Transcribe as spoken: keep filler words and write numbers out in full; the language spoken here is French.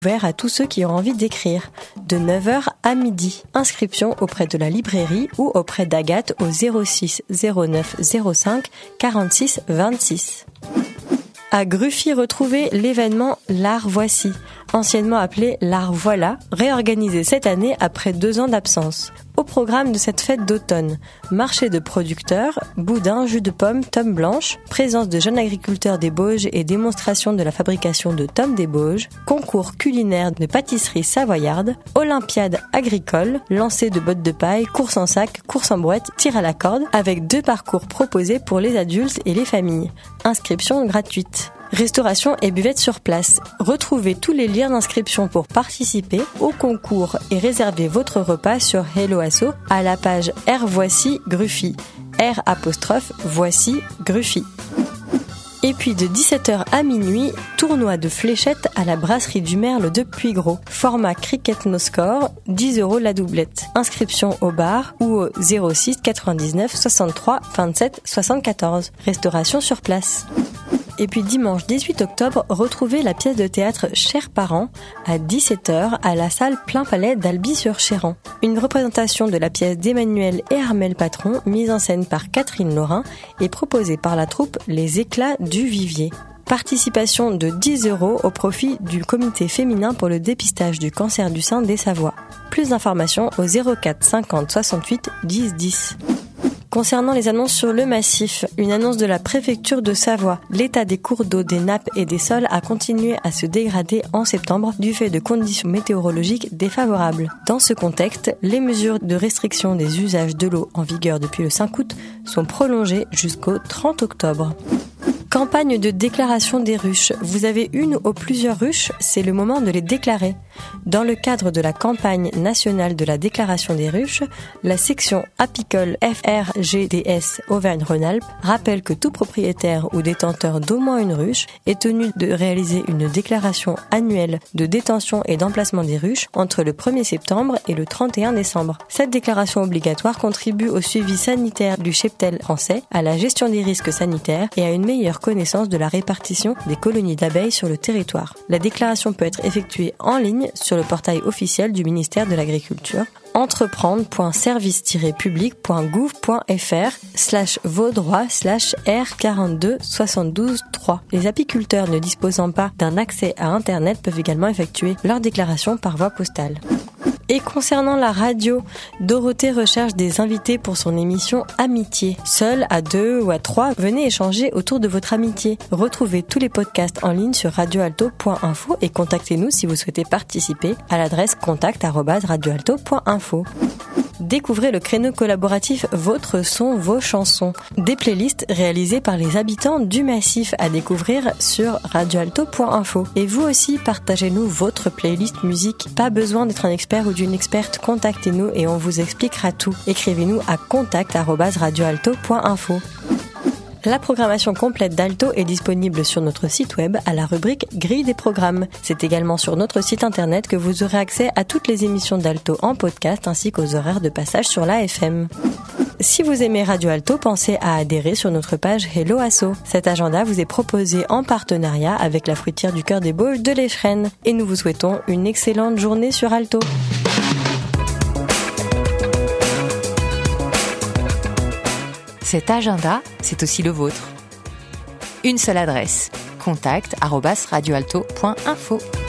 Ouvert à tous ceux qui ont envie d'écrire, de neuf heures à midi. Inscription auprès de la librairie ou auprès d'Agathe au zéro six zéro neuf zéro cinq quarante-six vingt-six. À Gruffy, retrouvez l'événement L'Art Voici, anciennement appelé L'Art Voilà, réorganisé cette année après deux ans d'absence. Au programme de cette fête d'automne, marché de producteurs, boudins, jus de pommes, tomes blanches, présence de jeunes agriculteurs des Bauges et démonstration de la fabrication de tomes des Bauges, concours culinaire de pâtisserie savoyarde, olympiade agricole, lancer de bottes de paille, course en sac, course en brouette, tir à la corde, avec deux parcours proposés pour les adultes et les familles. Inscription gratuite. Restauration et buvette sur place. Retrouvez tous les liens d'inscription pour participer au concours et réservez votre repas sur Hello Asso à la page R Voici Gruffy. R apostrophe Voici Gruffy. Et puis de dix-sept heures à minuit, tournoi de fléchettes à la brasserie du Merle de Puygros. Format cricket no score, dix euros la doublette. Inscription au bar ou au zéro six quatre-vingt-dix-neuf soixante-trois vingt-sept soixante-quatorze. Restauration sur place. Et puis dimanche dix-huit octobre, retrouvez la pièce de théâtre Chers parents à dix-sept heures à la salle Plein Palais d'Alby-sur-Chéran. Une représentation de la pièce d'Emmanuel et Armel Patron, mise en scène par Catherine Laurin et proposée par la troupe Les Éclats du Vivier. Participation de dix euros au profit du comité féminin pour le dépistage du cancer du sein des Savoies. Plus d'informations au zéro quatre cinquante soixante-huit dix dix. Concernant les annonces sur le massif, une annonce de la préfecture de Savoie. L'état des cours d'eau, des nappes et des sols a continué à se dégrader en septembre du fait de conditions météorologiques défavorables. Dans ce contexte, les mesures de restriction des usages de l'eau en vigueur depuis le cinq août sont prolongées jusqu'au trente octobre. Campagne de déclaration des ruches. Vous avez une ou plusieurs ruches, c'est le moment de les déclarer. Dans le cadre de la campagne nationale de la déclaration des ruches, la section apicole F R G D S Auvergne-Rhône-Alpes rappelle que tout propriétaire ou détenteur d'au moins une ruche est tenu de réaliser une déclaration annuelle de détention et d'emplacement des ruches entre le premier septembre et le trente et un décembre. Cette déclaration obligatoire contribue au suivi sanitaire du cheptel français, à la gestion des risques sanitaires et à une meilleure connaissance de la répartition des colonies d'abeilles sur le territoire. La déclaration peut être effectuée en ligne sur le portail officiel du ministère de l'Agriculture entreprendre point service tiret public point gouv point f r slash vos droits slash R quarante-deux soixante-douze trois. Les apiculteurs ne disposant pas d'un accès à Internet peuvent également effectuer leur déclaration par voie postale. Et concernant la radio, Dorothée recherche des invités pour son émission Amitié. Seul, à deux ou à trois, venez échanger autour de votre amitié. Retrouvez tous les podcasts en ligne sur radio alto point info et contactez-nous si vous souhaitez participer à l'adresse contact arobase radio alto point info. Découvrez le créneau collaboratif Votre son, vos chansons. Des playlists réalisées par les habitants du massif à découvrir sur radio alto point info. Et vous aussi, partagez-nous votre playlist musique. Pas besoin d'être un expert ou d'une experte, contactez-nous et on vous expliquera tout. Écrivez-nous à contact arobase radio alto point info. La programmation complète d'Alto est disponible sur notre site web à la rubrique Grille des programmes. C'est également sur notre site internet que vous aurez accès à toutes les émissions d'Alto en podcast ainsi qu'aux horaires de passage sur la F M. Si vous aimez Radio Alto, pensez à adhérer sur notre page Hello Asso. Cet agenda vous est proposé en partenariat avec la fruitière du cœur des Bauges de l'Échrennes. Et nous vous souhaitons une excellente journée sur Alto. Cet agenda, c'est aussi le vôtre. Une seule adresse, contact arobase radio alto point info.